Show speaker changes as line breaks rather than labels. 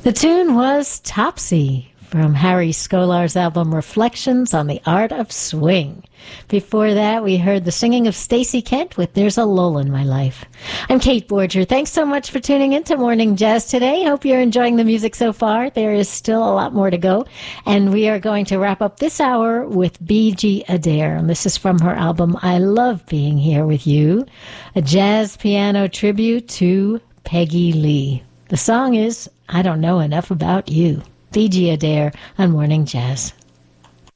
The tune was Topsy from Harry Scolar's album Reflections on the Art of Swing. Before that, we heard the singing of Stacey Kent with There's a Lull in My Life. I'm Kate Borger. Thanks so much for tuning in to Morning Jazz today. Hope you're enjoying the music so far. There is still a lot more to go. And we are going to wrap up this hour with B.G. Adair. And this is from her album I Love Being Here With You, a jazz piano tribute to Peggy Lee. The song is I Don't Know Enough About You. B.G. Adair on Morning Jazz.